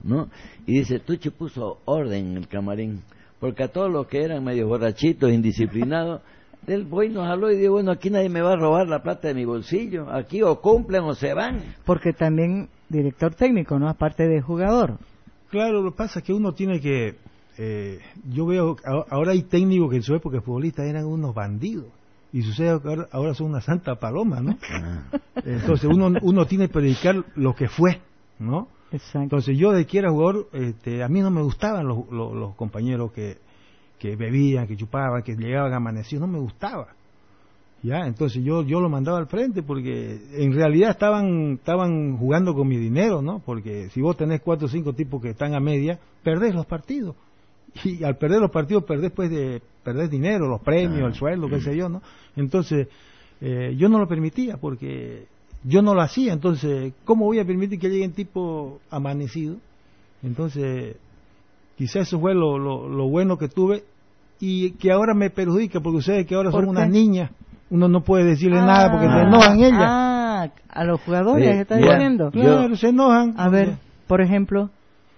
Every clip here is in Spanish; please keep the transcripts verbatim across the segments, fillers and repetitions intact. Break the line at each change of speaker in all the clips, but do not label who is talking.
¿no? Y dice, Tucho puso orden en el camarín, porque a todos los que eran medio borrachitos, indisciplinados, él voy nos habló y dijo, bueno, aquí nadie me va a robar la plata de mi bolsillo, aquí o cumplen o se van.
Porque también director técnico, ¿no? Aparte de jugador.
Claro, lo que pasa es que uno tiene que, eh, yo veo, ahora hay técnicos que en su época futbolistas eran unos bandidos, y sucede que ahora, ahora son una santa paloma, ¿no? Entonces uno uno tiene que predicar lo que fue, ¿no?
Exacto.
Entonces yo de que era jugador, este, a mí no me gustaban los, los, los compañeros que, que bebían, que chupaban, que llegaban amanecidos, no me gustaba. Ya, entonces yo yo lo mandaba al frente porque en realidad estaban estaban jugando con mi dinero, ¿no? Porque si vos tenés cuatro o cinco tipos que están a media, perdés los partidos. Y al perder los partidos perdés pues de perdés dinero, los premios, ah, el sueldo, qué sé yo, ¿no? Entonces eh, yo no lo permitía porque yo no lo hacía, entonces ¿cómo voy a permitir que lleguen tipos amanecidos? Entonces quizás eso fue lo, lo, lo bueno que tuve y que ahora me perjudica porque ustedes que ahora son
¿Por
unas
qué?
niñas, uno no puede decirle
ah,
nada porque se enojan ellas.
Ah, a los jugadores
Oye,
están
ya,
diciendo.
Claro,
yo,
se enojan.
A ver, por ejemplo,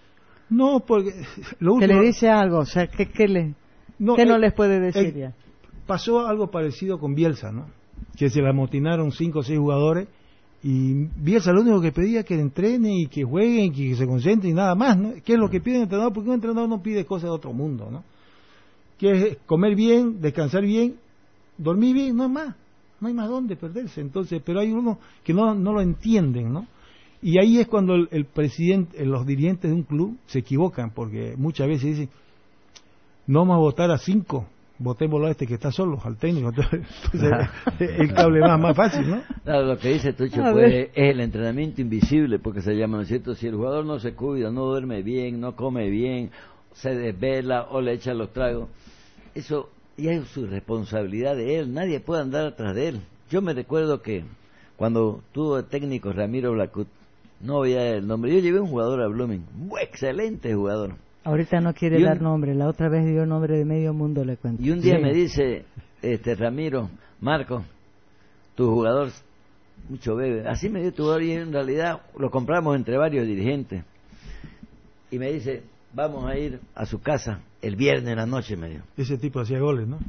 No, porque lo
que
último,
le dice algo, o sea, ¿qué, qué, le,
no,
¿qué no
eh,
les puede decir
eh,
ya?
pasó algo parecido con Bielsa, ¿no? Que se le amotinaron cinco o seis jugadores y Bielsa lo único que pedía que entrenen y que jueguen y que se concentren y nada más, ¿no? ¿Qué es lo que pide un entrenador? Porque un entrenador no pide cosas de otro mundo, ¿no? Que es comer bien, descansar bien, dormir bien, no es más, no hay más dónde perderse. Entonces, pero hay unos que no no lo entienden, ¿no? Y ahí es cuando el, el presidente, los dirigentes de un club se equivocan, porque muchas veces dicen, no vamos a votar a cinco, votémoslo a este que está solo, al técnico. Entonces, el cable más, más fácil, ¿no?
Claro, lo que dice Tucho
A
pues,
ver.
es el entrenamiento invisible, porque se llama, ¿no es cierto? Si el jugador no se cuida, no duerme bien, no come bien, se desvela o le echa los tragos, eso ya es su responsabilidad de él, nadie puede andar atrás de él. Yo me recuerdo que cuando tuvo de técnico Ramiro Blacut, no veía el nombre, yo llevé un jugador a Blooming, muy excelente jugador.
Ahorita no quiere
Y un-
dar nombre, la otra vez dio nombre de medio mundo, le cuento.
Y un día
Sí.
me dice, este Ramiro, Marco, tu jugador mucho bebe, así me dio tu jugador y en realidad lo compramos entre varios dirigentes. Y me dice, vamos a ir a su casa el viernes en la noche, me dijo.
Ese tipo hacía goles, ¿no?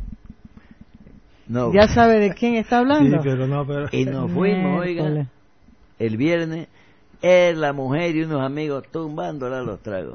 No,
¿Ya sabe de quién está hablando?
Sí, pero no, pero...
y nos fuimos, oiga,
Miércoles.
el viernes, él, la mujer y unos amigos tumbándola los tragos.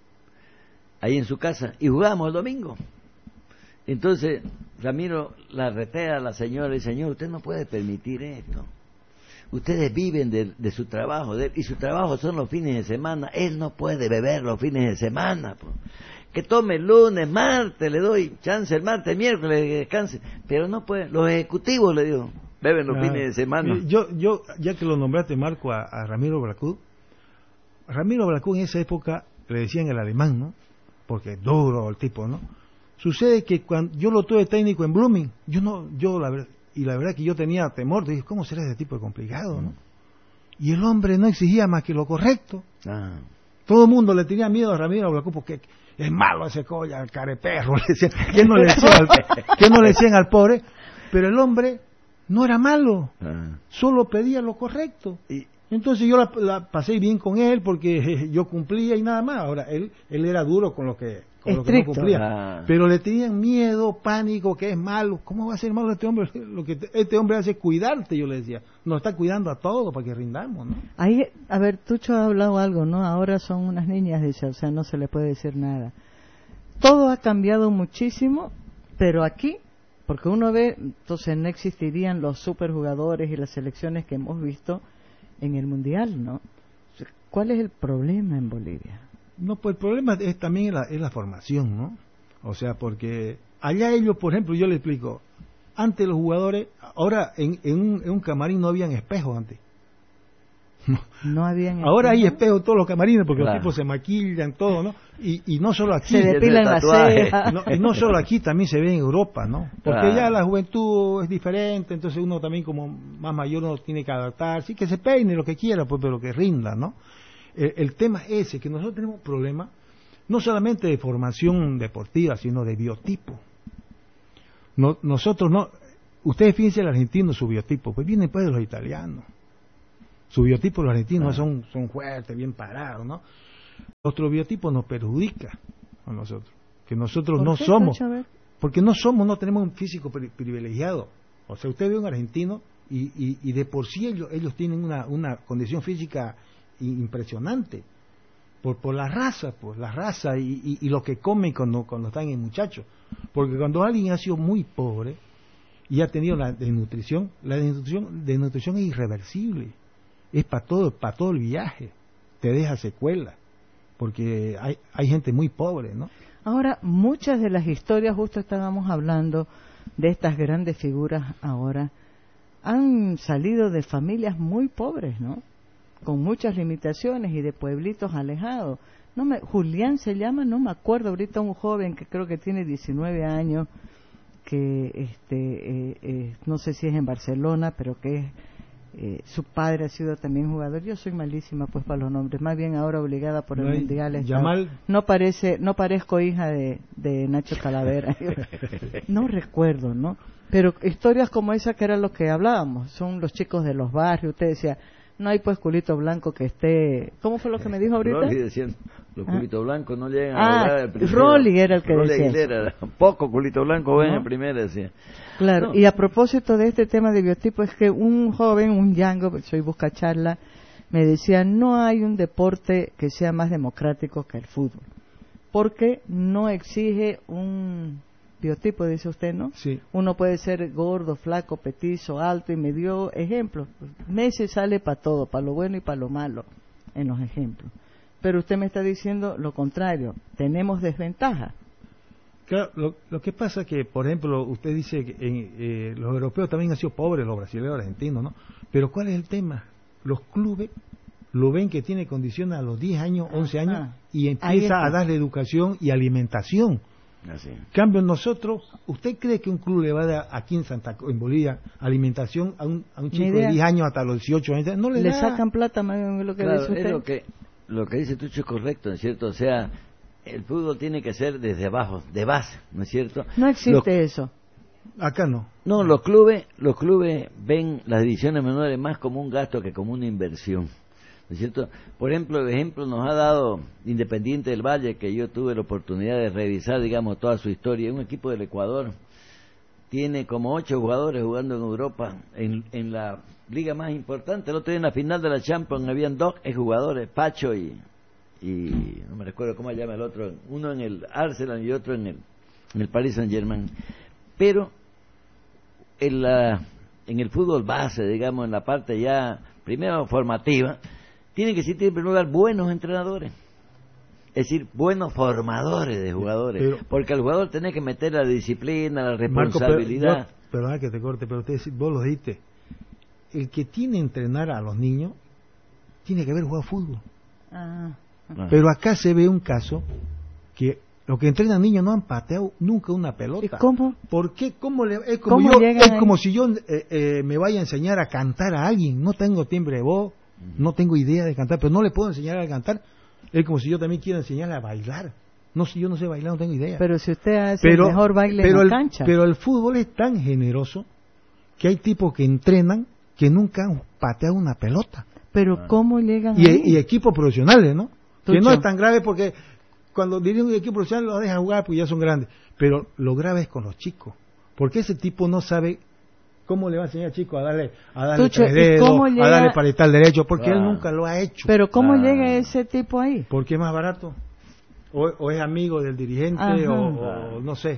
Ahí en su casa, y jugamos el domingo. Entonces, Ramiro la retea a la señora y dice, señor, usted no puede permitir esto. Ustedes viven de, de su trabajo, de, y su trabajo son los fines de semana. Él no puede beber los fines de semana. Po. Que tome el lunes, martes, le doy chance el martes, miércoles, que descanse. Pero no puede, los ejecutivos, le digo, beben los
Claro.
fines de semana.
Mire, Yo, yo, ya que lo nombraste, Marco, a, a Ramiro Blacud, Ramiro Blacud en esa época le decían el alemán, ¿no? Porque es duro el tipo, ¿no? Sucede que cuando yo lo tuve técnico en Blooming, yo no, yo la verdad, y la verdad que yo tenía temor, dije, ¿cómo será ese tipo de complicado, no? Y el hombre no exigía más que lo correcto.
Ah.
Todo el mundo le tenía miedo a Ramiro Blacud porque es malo ese colla, el careperro, le decían, ¿qué no le decían al, qué no le decían al pobre? Pero el hombre no era malo,
Ah.
solo pedía lo correcto.
Y,
Entonces yo la, la pasé bien con él porque eh, yo cumplía y nada más. Ahora, él él era duro con lo que, con lo que no
Estricto.
cumplía.
Ah.
Pero le tenían miedo, pánico, que es malo. ¿Cómo va a ser malo este hombre? Lo que te- este hombre hace es cuidarte, yo le decía. Nos está cuidando a todos para que rindamos, ¿no?
Ahí, a ver, Tucho ha hablado algo, ¿no? Ahora son unas niñas, dice, o sea, no se le puede decir nada. Todo ha cambiado muchísimo, pero aquí, porque uno ve, entonces no existirían los superjugadores y las selecciones que hemos visto en el Mundial, ¿no? ¿Cuál es el problema en Bolivia?
No, pues el problema es también la, es la formación, ¿no? O sea, porque allá ellos, por ejemplo, yo le explico, antes los jugadores, ahora en, en, un, en un camarín no habían espejos antes.
No habían...
Ahora hay espejos en todos los camarines porque
Claro.
los tipos se maquillan, todo, ¿no? Y, y no solo aquí.
Se depilan las
tatuaje.
cejas.
No, y no solo aquí, también se ve en Europa, ¿no? Porque
Claro.
ya la juventud es diferente, entonces uno también como más mayor uno tiene que adaptar, sí que se peine lo que quiera, pues, pero que rinda, ¿no? El, el tema es ese, que nosotros tenemos problemas no solamente de formación deportiva, sino de biotipo. No, nosotros no, ustedes fíjense el argentino, su biotipo, pues viene pues de los italianos. Su biotipo los argentinos
Ah.
son, son fuertes, bien parados, ¿no? Nuestro biotipo nos perjudica a nosotros, que nosotros
¿Por
no
qué,
somos,
Tucho? A ver.
porque no somos, no tenemos un físico pri- privilegiado. O sea, usted ve un argentino y, y, y de por sí ellos, ellos tienen una, una condición física impresionante, por, por la raza, por la raza y, y, y lo que comen cuando, cuando están en muchachos. Porque cuando alguien ha sido muy pobre y ha tenido la desnutrición, la desnutrición, desnutrición es irreversible, es para todo, para todo el viaje, te deja secuelas, porque hay, hay gente muy pobre, ¿no?
Ahora, muchas de las historias, justo estábamos hablando de estas grandes figuras ahora, han salido de familias muy pobres, ¿no? Con muchas limitaciones y de pueblitos alejados. No me, Julián se llama, no me acuerdo ahorita, un joven que creo que tiene diecinueve años, que este eh, eh, no sé si es en Barcelona, pero que es, eh, su padre ha sido también jugador. Yo soy malísima pues para los nombres, más bien ahora obligada por el
No hay-
mundial. está-
Yamal.
No parece, no parezco hija de, de Nacho Talavera. No recuerdo, ¿no? Pero historias como esa que era lo que hablábamos, son los chicos de los barrios. Usted decía, no hay pues culito blanco que esté. ¿Cómo fue lo que me dijo ahorita?
Rolly decían, los
Ah.
culitos blancos no llegan
Ah,
a lograr el primero.
Rolly era el que
Rolly
decía
Aguilera, poco culito blanco ven
¿No?
en primera, decía.
Claro,
No.
y a propósito de este tema de biotipo, es que un joven, un yango, soy buscacharla, me decía, no hay un deporte que sea más democrático que el fútbol, porque no exige un biotipo, dice usted, ¿no?
Sí.
Uno puede ser gordo, flaco, petizo, alto, y me dio ejemplos. Messi sale para todo, para lo bueno y para lo malo, en los ejemplos. Pero usted me está diciendo lo contrario, tenemos desventaja.
Claro, lo, lo que pasa es que, por ejemplo, usted dice que en, eh, los europeos también han sido pobres, los brasileños, los argentinos, ¿no? Pero ¿cuál es el tema? Los clubes lo ven que tiene condiciones a los diez años, once años,
Ajá.
y
Ahí
empieza
está.
a darle educación y alimentación.
Así.
En cambio, nosotros, ¿usted cree que un club le va a dar aquí en Santa en Bolivia alimentación a un, a un chico
idea.
de diez años hasta los dieciocho años? No le,
Le
da.
sacan plata, más bien lo que
Claro,
dice usted.
es lo que, lo que dice Tucho es correcto, ¿no es cierto? O sea, el fútbol tiene que ser desde abajo, de base, ¿no es cierto?
No existe
Los-
eso.
Acá no.
No, los clubes, los clubes ven las divisiones menores más como un gasto que como una inversión, ¿no es cierto? Por ejemplo, el ejemplo nos ha dado Independiente del Valle, que yo tuve la oportunidad de revisar, digamos, toda su historia. Un equipo del Ecuador tiene como ocho jugadores jugando en Europa, en, en la liga más importante. El otro día en la final de la Champions habían dos jugadores, Pacho y, y no me recuerdo cómo se llama el otro, uno en el Arsenal y otro en el, en el Paris Saint-Germain. Pero en, la, en el fútbol base, digamos, en la parte ya, primero formativa, tienen que existir en primer lugar buenos entrenadores. Es decir, buenos formadores de jugadores.
Pero-
porque al jugador tenés que meter la disciplina, la
Marco, pero,
responsabilidad.
yo- perdona que te corte, pero usted, vos lo dijiste. El que tiene que entrenar a los niños tiene que haber jugado fútbol.
Ah,
Ah.
Pero acá se ve un caso que los que entrenan niños no han pateado nunca una
¿y
pelota.
cómo?
¿Por qué? ¿Cómo le- es como,
¿Cómo
yo,
llegan
es
ahí?
como si yo eh, eh, me vaya a enseñar a cantar a alguien. No tengo timbre de voz, no tengo idea de cantar, pero no le puedo enseñar a cantar. Es como si yo también quiera enseñarle a bailar. No, si yo no sé bailar, no tengo idea.
Pero si usted hace
pero,
el mejor baile
pero
en
el,
la cancha.
pero el fútbol es tan generoso que hay tipos que entrenan que nunca han pateado una pelota.
Pero ¿cómo llegan
Y,
ahí?
y equipos profesionales, ¿no? Que
Tucho.
no es tan grave porque cuando dirigen un equipo profesional los dejan jugar porque ya son grandes. Pero lo grave es con los chicos. Porque ese tipo no sabe cómo le va a enseñar al chico a darle, a darle
Tucho,
tres
¿y
dedos,
cómo
a
llega-
darle para estar derecho, porque él
Ah.
nunca lo ha hecho.
Pero ¿cómo
Ah.
llega ese tipo ahí?
Porque es más barato. O, o es amigo del dirigente,
Ajá.
o, o no sé.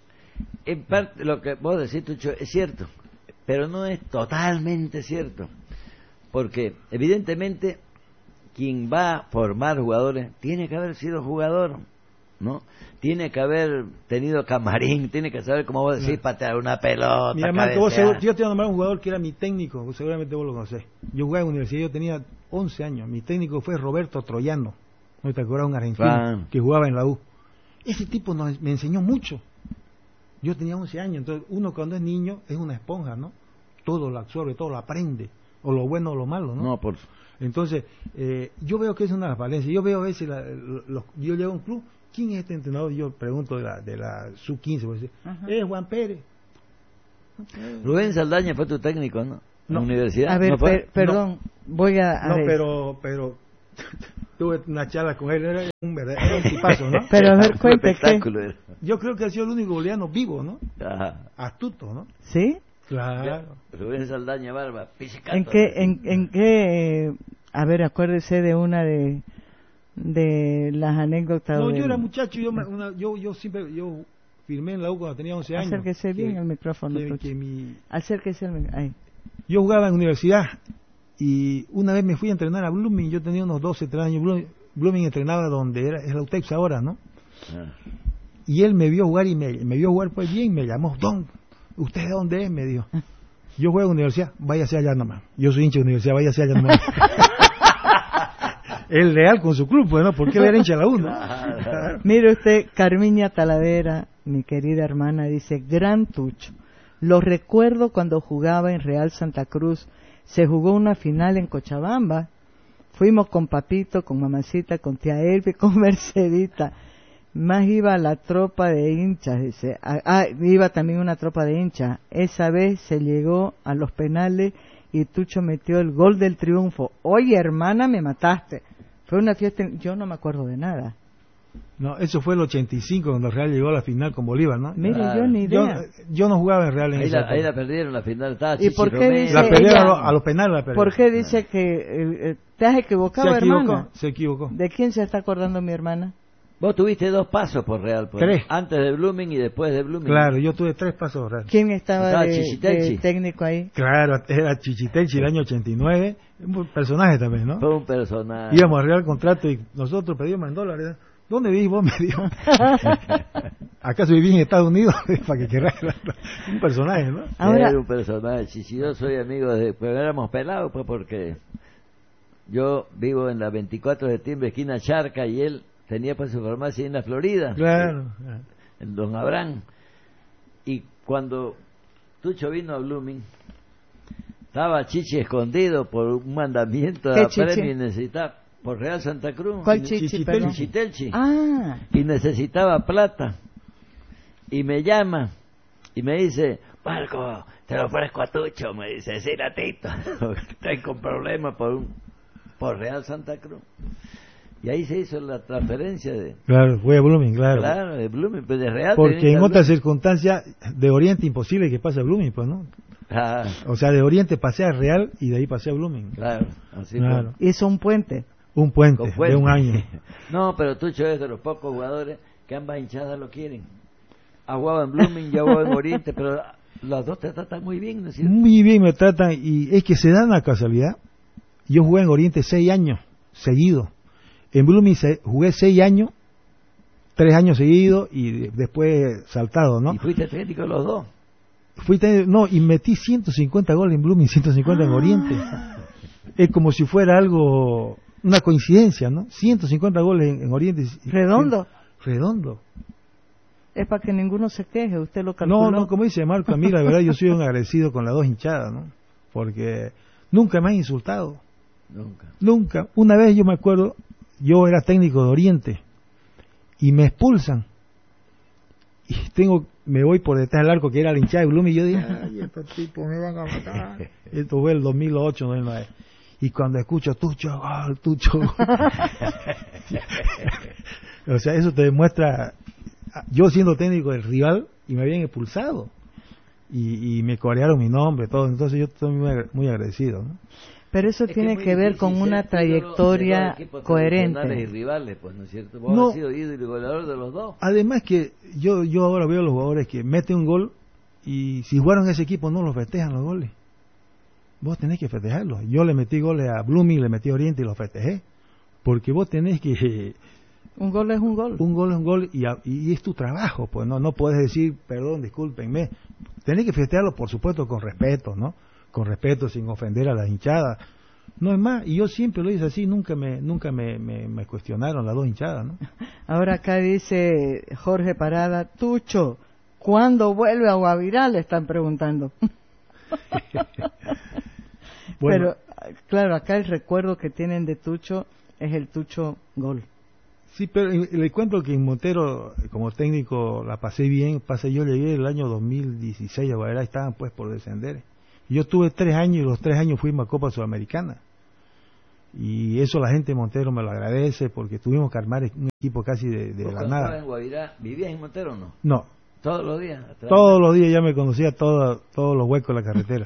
En parte, lo que vos decís, Tucho, es cierto, pero no es totalmente cierto. Porque, evidentemente, quien va a formar jugadores tiene que haber sido jugador, ¿no? Tiene que haber tenido camarín, tiene que saber, como vos decís, patear una pelota.
Mira, Marco, vos
cabecear.
seguro- yo te voy a nombrar un jugador que era mi técnico, vos seguramente vos lo conocés. Yo jugaba en la universidad, yo tenía once años. Mi técnico fue Roberto Troyano. ¿No te acuerdas? Un argentino
Ah.
que jugaba en la U. Ese tipo nos, me enseñó mucho. Yo tenía once años, entonces uno cuando es niño es una esponja, ¿no? Todo lo absorbe, todo lo aprende, o lo bueno o lo malo, ¿no?
No, por...
Entonces, eh, yo veo que es una de las falencias. Yo veo a veces, la, los, yo llego a un club, ¿quién es este entrenador? Yo pregunto de la, de la sub quince, por decir,
Ajá.
es Juan Pérez.
Rubén Saldaña fue tu técnico, ¿no? En
No.
la universidad.
A ver,
¿No fue?
per- perdón, voy a... a
No,
ver.
pero, pero tuve una charla con él, era un verdadero un tipazo, ¿no?
Pero a ver,
Un
cuente, ¿qué?
espectáculo era.
Yo creo que ha sido el único boliviano vivo, ¿no?
Ajá.
Astuto, ¿no?
¿Sí?
Claro.
Rubén Saldaña Barba, pizzicato.
¿En qué, en, en qué, eh, a ver, acuérdese de una de, de las anécdotas?
No,
del-
yo era muchacho, yo, me- una, yo, yo siempre, yo firmé en la U cuando tenía once años.
Acérquese bien
que-
al micrófono,
que-
Tucho.
que mi-
Acérquese al micrófono. Ahí.
Yo jugaba en universidad y una vez me fui a entrenar a Blooming, yo tenía unos doce, trece años, Blooming, Blooming entrenaba donde era, es la U T E P S ahora, ¿no?
Ah.
Y él me vio jugar y me, me vio jugar pues bien, me llamó, Don, ¿usted de dónde es? Me dijo. Yo juego en universidad, váyase allá nomás. Yo soy hincha de universidad, váyase allá nomás. Es leal con su club, pues, ¿no? Porque él era hincha de la U, ¿no?
Claro.
Mire usted, Carmiña Talavera, mi querida hermana, dice, gran Tucho. Lo recuerdo cuando jugaba en Real Santa Cruz. Se jugó una final en Cochabamba. Fuimos con Papito, con Mamacita, con Tía Elvi, con Mercedita. Más iba la tropa de hinchas, dice. Ah, ah, iba también una tropa de hinchas. Esa vez se llegó a los penales y Tucho metió el gol del triunfo. Oye, hermana, me mataste. Fue una fiesta, en- yo no me acuerdo de nada.
No, eso fue el ochenta y cinco cuando Real llegó a la final con Bolívar, ¿no?
Mire,
Claro.
yo ni
Yo,
idea.
yo no jugaba en Real en
Ahí
esa
la, ahí
época.
la perdieron la final. Estaba
¿Y
Chichi
por qué
Romero.
dice
La perdieron
ella-
a, los- a los penales, la perdieron.
¿Por qué dice que eh, eh, te has equivocado,
Se equivocó,
hermana?
se equivocó.
¿De quién se está acordando mi hermana?
Vos tuviste dos pasos por Real. Pues.
Tres.
Antes de Blooming y después de Blooming.
Claro, yo tuve tres pasos Real.
¿Quién estaba
Estaba
de,
Chichitelchi.
de técnico ahí?
Claro, era Chichitelchi el año ochenta y nueve, un personaje también, ¿no?
Fue un personaje.
Íbamos a Real contrato y nosotros pedíamos en dólares. ¿Dónde vivís vos? Me dijo. ¿Acaso viví en Estados Unidos? Para que querrás. Un personaje, ¿no?
Ahora,
Era un personaje. Chichi, yo soy amigo de... Pero éramos pelados, pues, porque... Yo vivo en la veinticuatro de septiembre, esquina Charca, y él tenía pues su farmacia en la Florida.
Claro.
En Don Abraham. Y cuando Tucho vino a Blooming, estaba Chichi escondido por un mandamiento de
¿Qué
la
Chichi?
premio y necesitaba por Real Santa Cruz.
¿cuál
Y-
chichi,
Chichitelchi.
perdón?
Chichitelchi.
Ah,
Y necesitaba plata. Y me llama y me dice, Marco, te lo ofrezco a Tucho. Me dice, sí, Tito. Estoy con problemas por un, por Real Santa Cruz. Y ahí se hizo la transferencia de,
Claro, fue a Blooming, claro.
claro, de Blooming, pues de Real.
Porque
tenía
en
que
otras
Blooming.
circunstancias de Oriente imposible que pase a Blooming, pues, ¿no?
Ah,
O sea, de Oriente pasé a Real y de ahí pasé a Blooming.
claro, así
Claro.
hizo un puente.
Un
fue.
puente,
Con Puente.
de un año.
No, pero Tucho es de los pocos jugadores que ambas hinchadas lo quieren. Ha jugado en Blooming, ya ha jugado en Oriente, pero las dos te tratan muy bien, ¿no es cierto?
Muy bien me tratan y es que se da una casualidad. Yo jugué en Oriente seis años seguidos. En Blooming se- jugué seis años, tres años seguidos y de- después saltado, ¿no?
Y fuiste técnico de los dos.
Fui ten- no, y metí ciento cincuenta goles en Blooming, ciento cincuenta en Oriente. Es como si fuera algo, una coincidencia, ¿no? ciento cincuenta goles en, en Oriente. y-
Redondo.
Redondo.
Es para que ninguno se queje, usted lo calculó.
No, no, como dice Marco, a mí la verdad yo soy un agradecido con las dos hinchadas, ¿no? Porque nunca me han insultado,
Nunca.
nunca. Una vez yo me acuerdo, yo era técnico de Oriente y me expulsan. Y tengo, me voy por detrás del arco que era la hinchada de Blooming y yo dije, ay, estos tipos me van a matar. Esto fue el dos mil ocho, dos mil nueve. Y cuando escucho Tucho gol, Tucho gol. O sea, eso te demuestra, yo siendo técnico del rival y me habían expulsado y, y me corearon mi nombre, todo, entonces yo estoy muy, agra- muy agradecido, ¿no?
Pero eso
Es
tiene
muy
que ver
difícil
con
ser
una
ídolo
trayectoria
de dos equipos tradicionales y
coherente.
rivales, pues, ¿no es cierto? Vos
No.
has sido ídolo y goleador de los dos.
Además que yo yo ahora veo a los jugadores que meten un gol y si jugaron ese equipo no los festejan los goles. Vos tenés que festejarlos. Yo le metí goles a Blooming, le metí a Oriente y los festejé. Porque vos tenés que...
Un gol es un gol.
Un gol es un gol y, a- y es tu trabajo, pues no no puedes decir, perdón, discúlpenme. Tenés que festejarlo, por supuesto, con respeto, ¿no? Con respeto, sin ofender a las hinchadas. No es más, y yo siempre lo hice así, nunca me nunca me, me, me cuestionaron las dos hinchadas, ¿no?
Ahora acá dice Jorge Parada, Tucho, ¿cuándo vuelve a Guavirá? Le están preguntando.
Bueno,
Pero, claro, acá el recuerdo que tienen de Tucho es el Tucho gol.
sí, pero eh, le cuento que en Montero, como técnico, la pasé bien. Pasé, yo llegué el año dos mil dieciséis a Guavirá, estaban pues por descender. Y yo tuve tres años y los tres años fuimos a Copa Sudamericana. y eso la gente de Montero me lo agradece, porque tuvimos que armar un equipo casi de, de la nada.
En Guavirá, ¿vivías en Montero o no?
No.
¿Todos los días?
Todos los días ya me conocía todo, todos los huecos de la carretera.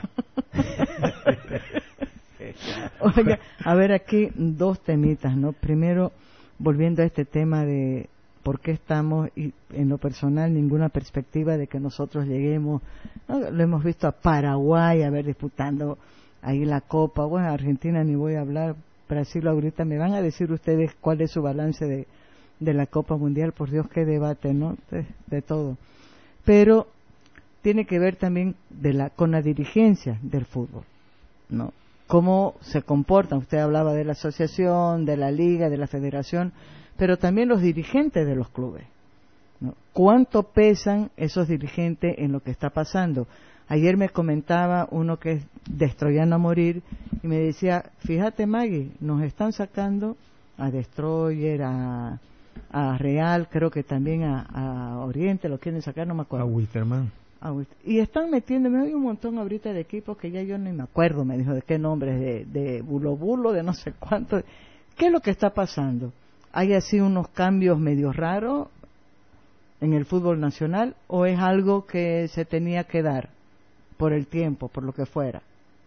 Oiga, a ver, aquí dos temitas, ¿no? Primero, volviendo a este tema de por qué estamos, y en lo personal, ninguna perspectiva de que nosotros lleguemos, ¿no? Lo hemos visto a Paraguay, a ver, disputando ahí la Copa. Bueno, Argentina ni voy a hablar, Brasil ahorita. Me van a decir ustedes cuál es su balance de, de la Copa Mundial. Por Dios, qué debate, ¿no? De, de todo. Pero tiene que ver también de la, con la dirigencia del fútbol, ¿no? Cómo se comportan. Usted hablaba de la asociación, de la liga, de la federación, pero también los dirigentes de los clubes, ¿no? ¿Cuánto pesan esos dirigentes en lo que está pasando? Ayer me comentaba uno que es Destroyano a morir y me decía, fíjate Maggie, nos están sacando a Destroyer, a, a Real, creo que también a, a Oriente, lo quieren sacar, no me acuerdo.
A Wisterman.
Y están metiéndome, hay un montón ahorita de equipos que ya yo ni me acuerdo, me dijo de qué nombres, de, de Bulo Bulo, de no sé cuánto. ¿Qué es lo que está pasando? ¿Hay así unos cambios medio raros en el fútbol nacional o es algo que se tenía que dar por el tiempo, por lo que fuera?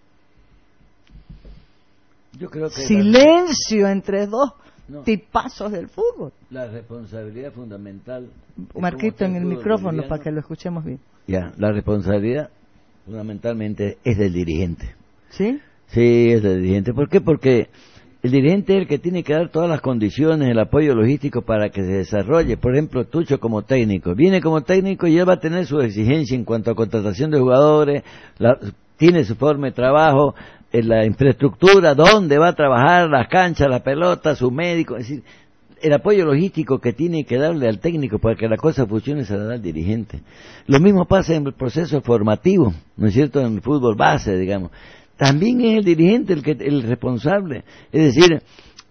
Yo creo que
silencio la... entre dos no. tipazos del fútbol.
La responsabilidad fundamental.
Marquito, en el micrófono boliviano, para que lo escuchemos bien.
Ya, la responsabilidad fundamentalmente es del dirigente.
¿Sí?
Sí, es del dirigente. ¿Por qué? Porque el dirigente es el que tiene que dar todas las condiciones, el apoyo logístico para que se desarrolle. Por ejemplo, Tucho como técnico. Viene como técnico y él va a tener su exigencia en cuanto a contratación de jugadores, la, tiene su forma de trabajo, en la infraestructura, dónde va a trabajar, las canchas, la pelota, su médico, es decir, el apoyo logístico que tiene que darle al técnico para que la cosa funcione se la da al dirigente. Lo mismo pasa en el proceso formativo, ¿no es cierto?, en el fútbol base, digamos. También es el dirigente el que el responsable. Es decir,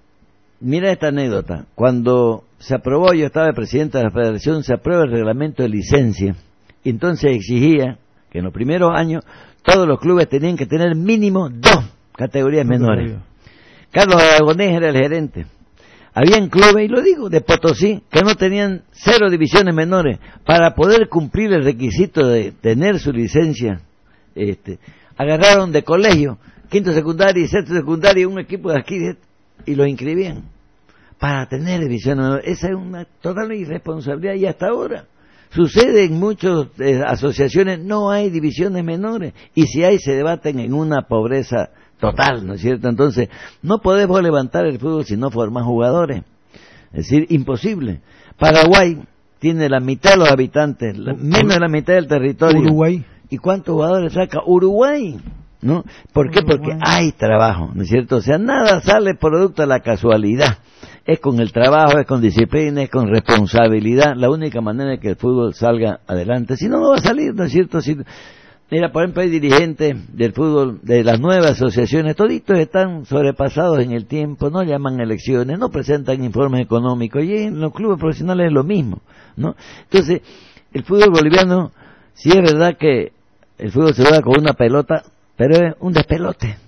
mira esta anécdota. Cuando se aprobó, yo estaba de presidente de la federación, se aprueba el reglamento de licencia. Y entonces exigía que en los primeros años todos los clubes tenían que tener mínimo dos categorías menores. Carlos Aragonés era el gerente. Habían clubes, y lo digo, de Potosí, que no tenían cero divisiones menores. Para poder cumplir el requisito de tener su licencia, este, agarraron de colegio, quinto secundario y sexto secundario, un equipo de aquí, y los inscribían. Para tener divisiones menores. Esa es una total irresponsabilidad, y hasta ahora sucede en muchas eh, asociaciones, no hay divisiones menores, y si hay, se debaten en una pobreza total, ¿no es cierto? Entonces, no podemos levantar el fútbol si no forman jugadores. Es decir, imposible. Paraguay tiene la mitad de los habitantes, la, menos de la mitad del territorio.
Uruguay.
¿Y cuántos jugadores saca Uruguay? ¿No? ¿Por qué? Uruguay. Porque hay trabajo, ¿no es cierto? O sea, nada sale producto de la casualidad. Es con el trabajo, es con disciplina, es con responsabilidad, la única manera de que el fútbol salga adelante. Si no, no va a salir, ¿no es cierto? Si, mira, por ejemplo, hay dirigentes del fútbol, de las nuevas asociaciones, toditos están sobrepasados en el tiempo, no llaman elecciones, no presentan informes económicos, y en los clubes profesionales es lo mismo, ¿no? Entonces, el fútbol boliviano, sí es verdad que el fútbol se juega con una pelota, pero es un despelote.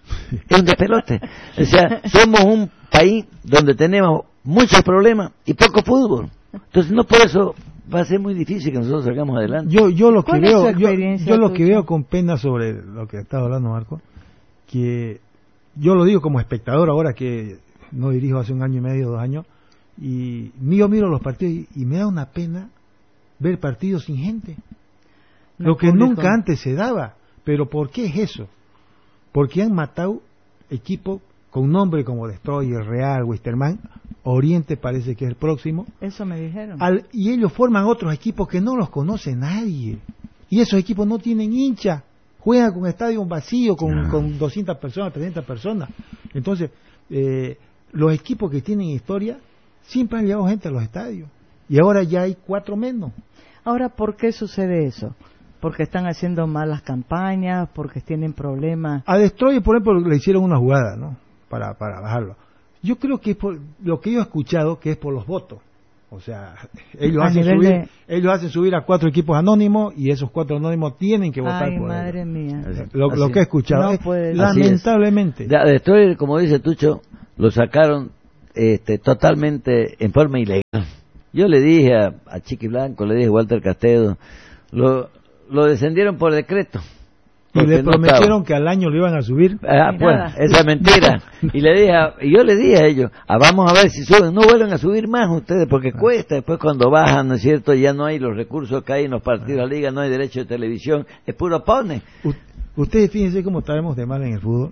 Es un despelote. O sea, somos un país donde tenemos muchos problemas y poco fútbol. Entonces, no por eso va a ser muy difícil que nosotros salgamos adelante.
Yo yo lo que veo yo, yo lo que veo con pena sobre lo que estaba hablando Marco, que yo lo digo como espectador ahora que no dirijo hace un año y medio, dos años, y yo miro los partidos y, y me da una pena ver partidos sin gente. No, lo que público. Nunca antes se daba. Pero ¿por qué es eso? Porque han matado equipos con nombre como Destroyer, Real, Wisterman, Oriente parece que es el próximo.
Eso me dijeron.
Al, y ellos forman otros equipos que no los conoce nadie. Y esos equipos no tienen hincha. Juegan con estadio vacío, con, no. con doscientas personas, trescientas personas. Entonces, eh, los equipos que tienen historia siempre han llevado gente a los estadios. Y ahora ya hay cuatro menos.
Ahora, ¿por qué sucede eso? Porque están haciendo malas campañas, porque tienen problemas.
A Destroyer, por ejemplo, le hicieron una jugada, ¿no? Para, para bajarlo. Yo creo que es por lo que yo he escuchado, que es por los votos. O sea, ellos hacen subir, de... ellos hacen subir a cuatro equipos anónimos y esos cuatro anónimos tienen que votar
Ay,
por
madre
ellos.
mía.
Lo, lo que he escuchado,
no
es,
puede...
lamentablemente.
De Destroyer, como dice Tucho, lo sacaron este, totalmente en forma ilegal. Yo le dije a, a Chiqui Blanco, le dije a Walter Castedo, lo, lo descendieron por decreto.
Y le
no
prometieron
estaba.
que al año lo iban a subir.
Ah, pues, esa es mentira. Y le dije, a, y yo le dije a ellos, ah, vamos a ver si suben, no vuelven a subir más ustedes, porque ah. cuesta, después cuando bajan, ¿no es cierto? Ya no hay los recursos que hay en los partidos de la liga, no hay derecho de televisión, es puro pone.
U- ustedes fíjense cómo estaremos de mal en el fútbol.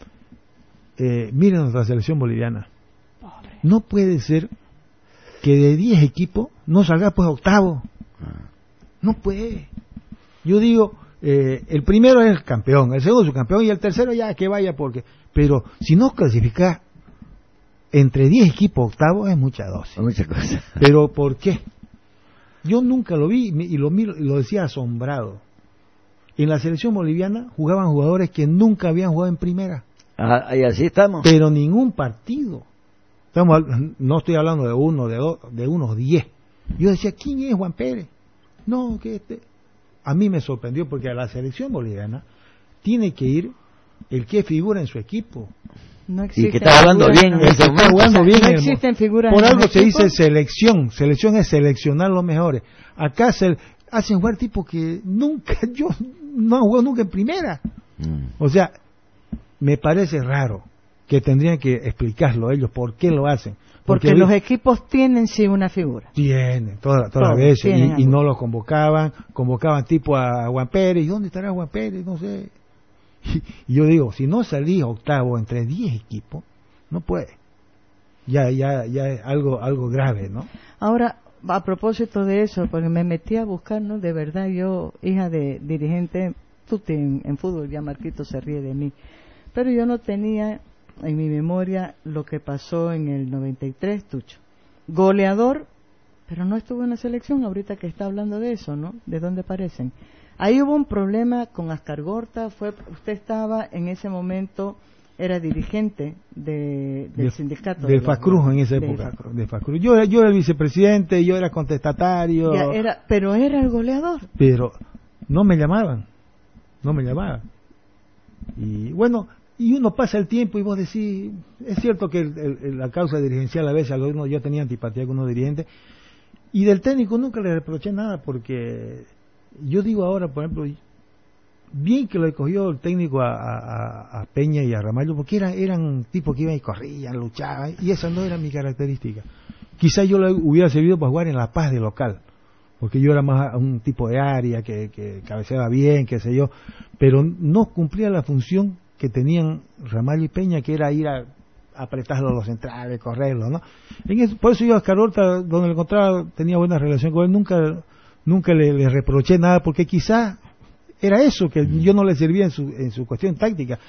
Eh, miren nuestra selección boliviana. Pobre. No puede ser que de diez equipos no salga pues octavo. No puede. Yo digo, eh, el primero es el campeón, el segundo es su campeón y el tercero ya que vaya porque... Pero si no clasifica entre diez equipos octavos es mucha dosis.
Muchas cosas.
Pero ¿por qué? Yo nunca lo vi y lo, miro, lo decía asombrado. En la selección boliviana jugaban jugadores que nunca habían jugado en primera.
Ah, y así estamos.
Pero ningún partido. Estamos, no estoy hablando de uno, de dos, de unos diez. Yo decía, ¿quién es Juan Pérez? No, que este... A mí me sorprendió porque a la selección boliviana tiene que ir el que figura en su equipo.
No
y que está jugando bien en ese momento.
Jugando bien
no
en
existen figuras.
Por
en
algo se
equipo.
dice selección. Selección es seleccionar los mejores. Acá se hacen jugar tipos que nunca, yo no han jugado nunca en primera. Mm. O sea, me parece raro que tendrían que explicarlo ellos por qué lo hacen.
Porque, Porque los equipos tienen sí una figura.
Tienen, todas toda las veces, y, y no los convocaban, convocaban tipo a Juan Pérez, ¿y dónde estará Juan Pérez? No sé. Y, y yo digo, si no salís octavo entre diez equipos, no puede. Ya, ya, ya es algo, algo grave, ¿no?
Ahora, a propósito de eso, porque me metí a buscar, ¿no? De verdad, yo, hija de dirigente, tú te, en, en fútbol, ya Marquito se ríe de mí, pero yo no tenía en mi memoria lo que pasó en el noventa y tres, Tucho. Goleador, pero no estuvo en la selección, ahorita que está hablando de eso, ¿no? ¿De dónde aparecen? Ahí hubo un problema con Ascar Gorta, fue, usted estaba en ese momento, era dirigente de, del
de,
sindicato.
De, de Facruz en esa época. De Facruz. Yo, yo era el vicepresidente, yo era contestatario.
Ya era, pero era el goleador.
Pero no me llamaban, no me llamaban. Y bueno... Y uno pasa el tiempo y vos decís, es cierto que el, el, la causa dirigencial a veces, uno, yo tenía antipatía con unos dirigentes, y del técnico nunca le reproché nada, porque yo digo ahora, por ejemplo, bien que lo cogió el técnico a, a, a Peña y a Ramallo, porque eran, eran tipos que iban y corrían, luchaban, y esa no era mi característica. Quizá yo le hubiera servido para jugar en La Paz de local, porque yo era más un tipo de área, que, que cabeceaba bien, qué sé yo, pero no cumplía la función que tenían Ramallo y Peña, que era ir a apretarlo a los centrales, correrlo, ¿no? En eso, por eso yo a Ascar Gorta, donde lo encontraba, tenía buena relación con él, nunca nunca le, le reproché nada, porque quizá era eso, que yo no le servía en su, en su cuestión táctica,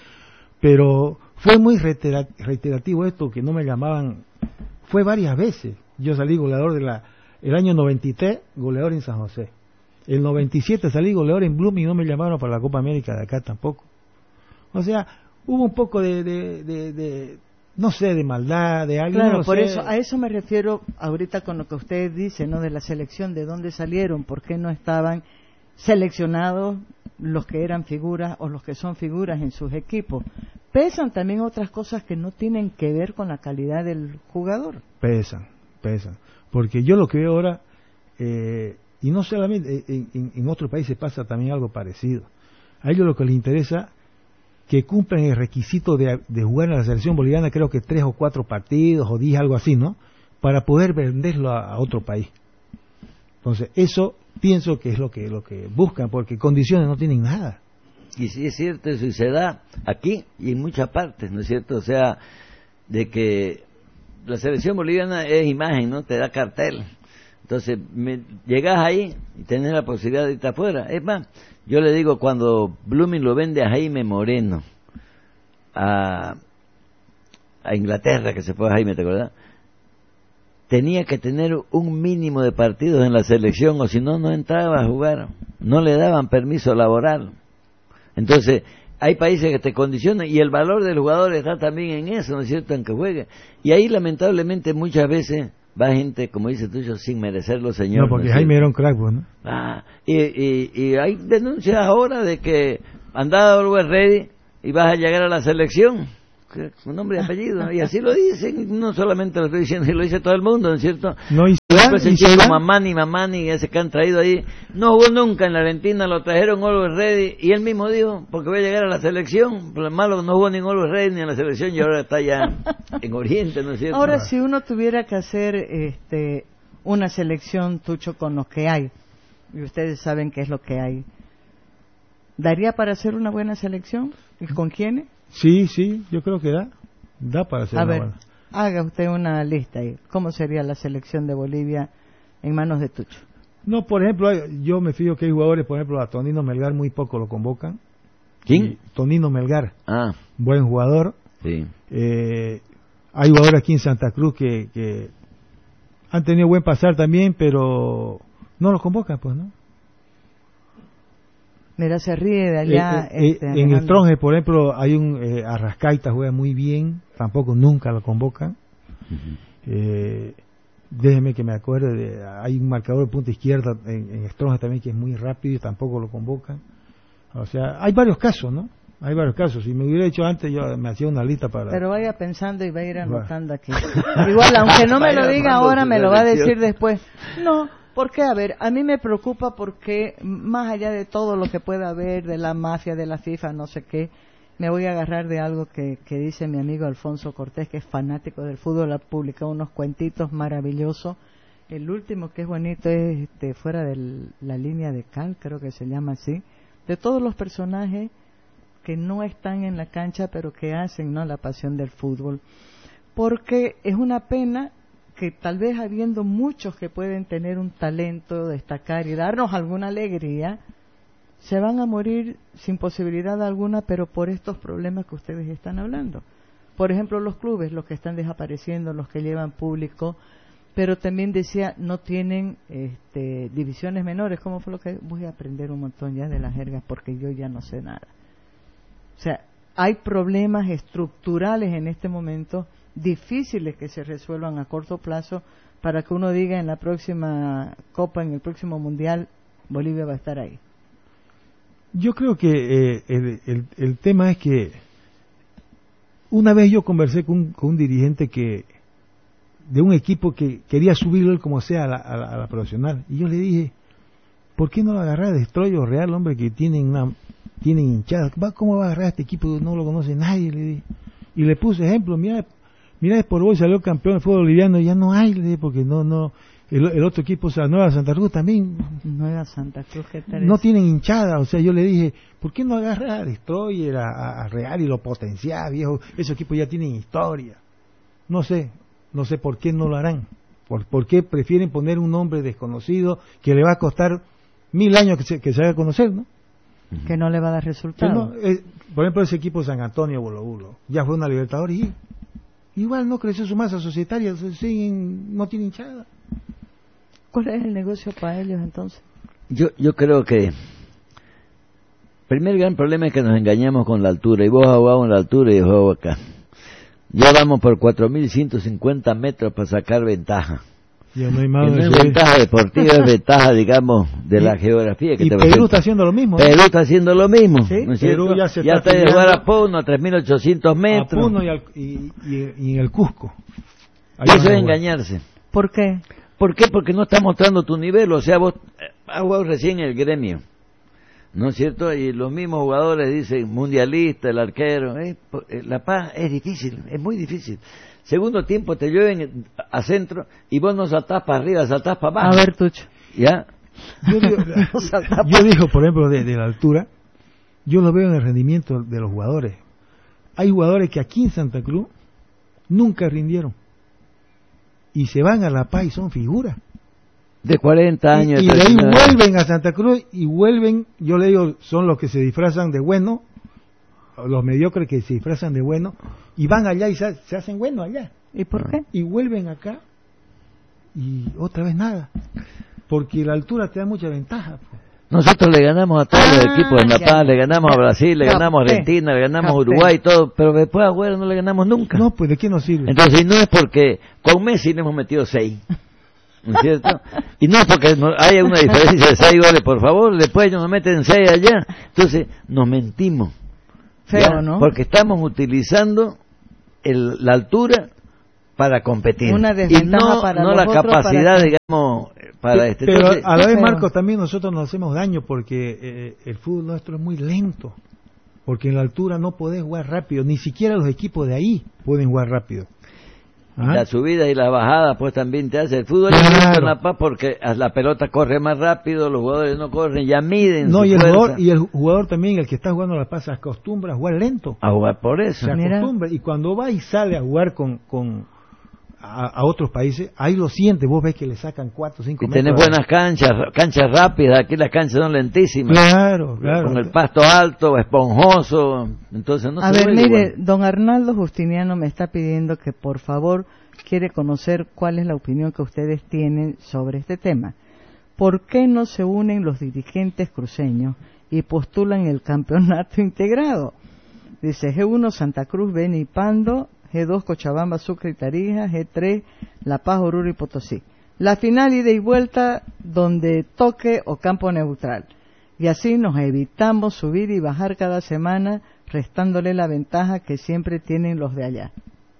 pero fue muy reitera, reiterativo esto, que no me llamaban, fue varias veces. Yo salí goleador de la, el año noventa y tres, goleador en San José. El noventa y siete salí goleador en Blooming y no me llamaron para la Copa América de acá tampoco. O sea, hubo un poco de, de, de, de no sé, de maldad, de algo.
Claro,
no
por
sé.
eso, a eso me refiero ahorita con lo que usted dice, ¿no? De la selección, de dónde salieron, por qué no estaban seleccionados los que eran figuras o los que son figuras en sus equipos. Pesan también otras cosas que no tienen que ver con la calidad del jugador.
Pesan, pesan. Porque yo lo que veo ahora, eh, y no solamente, en, en, en otros países pasa también algo parecido. A ellos lo que les interesa que cumplan el requisito de, de jugar en la selección boliviana, creo que tres o cuatro partidos o diez, algo así, ¿no? Para poder venderlo a, a otro país. Entonces, eso pienso que es lo que lo que buscan, porque condiciones no tienen nada.
Y sí es cierto, eso se da aquí y en muchas partes, ¿no es cierto? O sea, de que la selección boliviana es imagen, ¿no? Te da cartel. Entonces, me, llegas ahí y tenés la posibilidad de irte afuera. Es más, yo le digo, cuando Blooming lo vende a Jaime Moreno, a, a Inglaterra, que se fue a Jaime, ¿te acuerdas? Tenía que tener un mínimo de partidos en la selección, o si no, no entraba a jugar. No le daban permiso laboral. Entonces, hay países que te condicionan, y el valor del jugador está también en eso, ¿no es cierto?, en que juegue. Y ahí, lamentablemente, muchas veces va gente, como dice tú, sin merecerlo, señor.
No, porque
¿no?
Jaime era un crack, ¿no?
Ah, y, y, y hay denuncias ahora de que andaba Always Ready y vas a llegar a la selección. su nombre y apellido, y así lo dicen, no solamente lo estoy diciendo, lo dice todo el mundo, ¿no es cierto?
No, y
Por ejemplo, ese
y
chico
Zidane.
Mamani, Mamani, ese que han traído ahí, no jugó nunca en la Argentina, lo trajeron Always Ready, y él mismo dijo, porque voy a llegar a la selección, pero el malo no jugó ni en Always Ready ni en la selección, y ahora está ya en Oriente, ¿no es cierto?
Ahora, si uno tuviera que hacer este, una selección, Tucho, con lo que hay, y ustedes saben qué es lo que hay, ¿daría para hacer una buena selección? ¿Y con quiénes?
Sí, sí, yo creo que da. Da para hacer
A
una
ver,
buena.
haga usted una lista ahí. ¿Cómo sería la selección de Bolivia en manos de Tucho?
No, por ejemplo, hay- yo me fijo que hay jugadores, por ejemplo, a Tonino Melgar muy poco lo convocan.
¿Quién?
Y Tonino Melgar,
Ah,
buen jugador.
sí.
Eh, hay jugadores aquí en Santa Cruz que, que han tenido buen pasar también, pero no los convocan, pues, ¿no?
Mira, se ríe de allá.
Eh, eh,
este,
en
Alejandro.
el Tronje, por ejemplo, hay un eh, Arrascaita, juega muy bien, tampoco nunca lo convocan. Eh, déjeme que me acuerde, de, hay un marcador de punta izquierda en, en Estronja también que es muy rápido y tampoco lo convocan. O sea, hay varios casos, ¿no? Hay varios casos. Si me hubiera hecho antes, yo me hacía una lista para...
Pero vaya pensando y va a ir
Va.
anotando aquí. Igual, aunque no me lo
Vaya
diga
armando
ahora,
su
me lo va a
selección.
decir después. No, porque, a ver, a mí me preocupa porque, más allá de todo lo que pueda haber, de la mafia, de la FIFA, no sé qué, me voy a agarrar de algo que, que dice mi amigo Alfonso Cortés, que es fanático del fútbol, ha publicado unos cuentitos maravillosos. El último que es bonito es este, fuera de la línea de cal, creo que se llama así, de todos los personajes que no están en la cancha pero que hacen, ¿no?, la pasión del fútbol, porque es una pena que tal vez habiendo muchos que pueden tener un talento, destacar y darnos alguna alegría, se van a morir sin posibilidad alguna, pero por estos problemas que ustedes están hablando. Por ejemplo, los clubes, los que están desapareciendo, los que llevan público, pero también decía, no tienen este, divisiones menores. ¿Cómo fue lo que...? Voy a aprender un montón ya de las jergas porque yo ya no sé nada. O sea, hay problemas estructurales en este momento, difíciles que se resuelvan a corto plazo, para que uno diga en la próxima Copa, en el próximo Mundial, Bolivia va a estar ahí.
Yo creo que eh, el, el, el tema es que una vez yo conversé con, un- con un dirigente que de un equipo que quería subirlo él como sea a la, a la, a la profesional, y yo le dije, ¿por qué no lo agarrar de Destroyo Real, hombre, que tienen una tienen hinchadas? Va, ¿cómo va a agarrar a este equipo? No lo conoce nadie, le dije. Y le puse ejemplo, mira, mira, por hoy salió campeón de fútbol boliviano, ya no hay, le dije, porque no, no, el, el otro equipo, o sea, Nueva Santa Cruz también
Nueva Santa Cruz, ¿qué tal
no
es?
tienen hinchada. O sea, yo le dije, ¿por qué no agarra a Destroyer, a, a- a Real y lo potencia, viejo? Esos equipos ya tienen historia. No sé, no sé por qué no lo harán. ¿Por, por qué prefieren poner un nombre desconocido que le va a costar mil años que se, que se haga conocer, ¿no?
Que no le va a dar
Que
resultado.
no, eh, por ejemplo, ese equipo San Antonio Bolo Bolo, ya fue una Libertadores y igual no creció su masa societaria, se siguen, no tienen hinchada.
¿Cuál es el negocio para ellos entonces?
Yo, yo creo que el primer gran problema es que nos engañamos con la altura, y vos has jugado en la altura y yo juego acá. Ya vamos por cuatro mil ciento cincuenta metros para sacar ventaja.
Ya no hay
Y
más
no
de
es
subir.
ventaja deportiva, es ventaja, digamos, de
Y-
la geografía que
Y
te
Perú
presenta.
está haciendo lo mismo, ¿no?
Perú está haciendo lo mismo,
Sí,
¿no es
Perú
cierto?
ya se
ya
está
está de
afiliando
jugar a Puno a tres mil ochocientos
A
metros.
Puno y, al- y, y- y en el Cusco. Ahí
Y
van
eso
a
es
jugar.
engañarse.
¿Por qué?
¿Por qué? Porque no está mostrando tu nivel, o sea, vos eh, has jugado recién en el gremio, ¿no es cierto? Y los mismos jugadores dicen, mundialista, el arquero, eh, po- eh, La Paz es difícil, es muy difícil. Segundo tiempo te llueven a centro y vos no saltás para arriba, saltás para abajo.
A ver, Tucho.
¿Ya?
Yo digo,
No salta
yo digo, por ejemplo, de, de la altura, yo lo veo en el rendimiento de los jugadores. Hay jugadores que aquí en Santa Cruz nunca rindieron. Y se van a La Paz y son figuras.
De cuarenta
Y,
años.
y de ahí vuelven a Santa Cruz y vuelven, yo le digo, son los que se disfrazan de bueno, los mediocres que se disfrazan de bueno, y van allá y se, se hacen buenos allá.
¿Y por qué?
Y vuelven acá y otra vez nada. Porque la altura te da mucha ventaja. Pues.
Nosotros le ganamos a todos los
Ah,
equipos en La
ya.
Paz, le ganamos a
Ya.
Brasil, le
Capté.
ganamos a Argentina, le ganamos a
Capté.
Uruguay, todo, pero después a Agüero no le ganamos nunca.
No, pues ¿de qué nos sirve?
Entonces no es porque con Messi le hemos metido seis, ¿no es cierto? Y no es porque no haya una diferencia de seis goles, por favor, después ellos nos meten seis allá, entonces nos mentimos.
Feo,
¿ya?
¿no?
Porque estamos utilizando el, la altura para competir.
Una
y
desventaja
no,
para
no
los
la
otros
capacidad,
para que-
digamos, para este.
Pero
Entonces,
a la vez,
pero-
Marcos, también nosotros nos hacemos daño porque eh, el fútbol nuestro es muy lento. Porque en la altura no podés jugar rápido. Ni siquiera los equipos de ahí pueden jugar rápido. ¿Ah?
la subida y la bajada pues también te hace el fútbol
Claro.
es lento en La Paz porque la pelota corre más rápido, los jugadores no corren, ya miden
No,
su
y el,
fuerza
jugador, y el jugador también, el que está jugando la paz, se acostumbra a jugar lento.
a jugar por eso.
Se
Mira.
acostumbra. Y cuando va y sale a jugar con, con a, a otros países, ahí lo siente. Vos ves que le sacan cuatro o cinco
Y
metros.
tenés buenas canchas, canchas rápidas, aquí las canchas son lentísimas.
Claro, claro.
Con el pasto alto, esponjoso, entonces no
A
se
ver,
juega
mire,
igual.
don Arnaldo Justiniano me está pidiendo que por favor quiere conocer cuál es la opinión que ustedes tienen sobre este tema. ¿Por qué no se unen los dirigentes cruceños y postulan el campeonato integrado? Dice G uno Santa Cruz, Beni y Pando, G dos Cochabamba, Sucre y Tarija, G tres La Paz, Oruro y Potosí. La final ida y vuelta donde toque o campo neutral. Y así nos evitamos subir y bajar cada semana, restándole la ventaja que siempre tienen los de allá.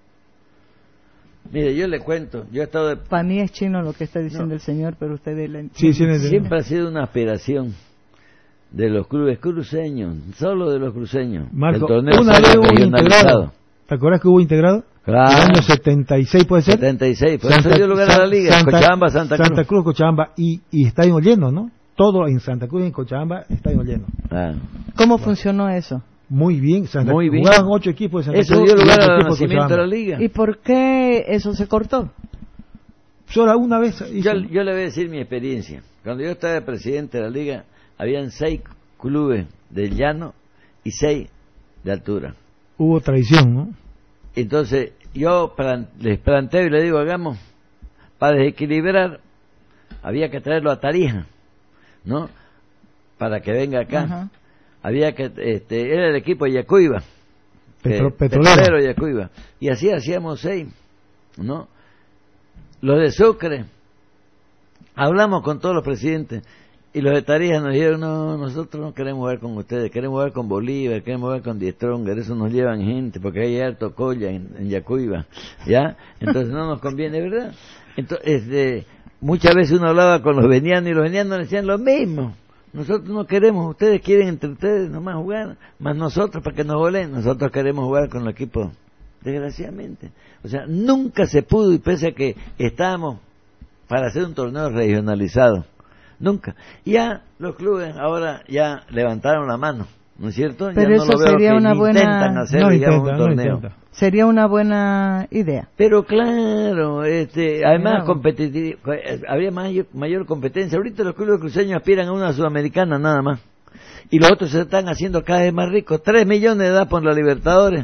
Mire, yo le cuento, yo he estado de-
Para mí es chino lo que está diciendo
No.
el señor, pero ustedes la
Sí,
entienden.
sí, entiendo.
siempre ha sido una aspiración de los clubes cruceños, solo de los cruceños.
Marco,
el torneo
una
sea
vez hubo
regionalizado.
integrado. ¿Te acuerdas que hubo integrado?
Claro.
El año setenta y seis puede ser.
setenta y seis, por
Santa-
eso dio lugar a la
San-
liga,
Santa-
Cochabamba, Santa Cruz.
Santa Cruz, Cochabamba y, y estadio lleno, ¿no? Todo en Santa Cruz y en Cochabamba, estadio lleno.
Ah,
¿Cómo funcionó eso?
Muy bien, Santa
Muy bien.
Jugaban ocho equipos de Santa
eso
Cruz.
dio
y
lugar
ocho
al
equipos de
nacimiento de la
Cochabamba.
liga.
¿Y por qué eso se cortó?
Solo una vez hizo.
Yo, yo le voy a decir mi experiencia. Cuando yo estaba de presidente de la liga, habían seis clubes del llano y seis de altura.
Hubo traición, ¿no?
Entonces, yo plan- les planteo y les digo, hagamos, para desequilibrar, había que traerlo a Tarija, ¿no? Para que venga acá.
Ajá.
Había que, este, era el equipo de Yacuiba.
Petro-
eh,
petrolero.
petrolero Yacuiba. Y así hacíamos seis, ¿no? Los de Sucre, hablamos con todos los presidentes, y los de Tarija nos dijeron, no, nosotros no queremos jugar con ustedes, queremos jugar con Bolívar, queremos jugar con Die Stronger, eso nos llevan gente, porque hay harto colla en, en Yacuiba, ¿ya? Entonces no nos conviene, ¿verdad? Entonces, este, muchas veces uno hablaba con los venianos, y los venianos decían lo mismo. Nosotros no queremos, ustedes quieren entre ustedes nomás jugar, más nosotros para que nos goleen, nosotros queremos jugar con los equipos, desgraciadamente. O sea, nunca se pudo, y pese a que estábamos para hacer un torneo regionalizado, nunca. Ya los clubes ahora ya levantaron la mano, ¿no es cierto?
Pero
ya
eso
no lo veo
sería
que
una
ni
buena-
intentan hacer,
No
digamos,
intenta,
un
no
torneo.
intenta.
Sería una buena idea.
Pero claro, este, además
Claro.
competiti- eh, había mayor, mayor competencia. Ahorita los clubes cruceños aspiran a una sudamericana nada más. Y los otros se están haciendo cada vez más ricos. Tres millones da por la Libertadores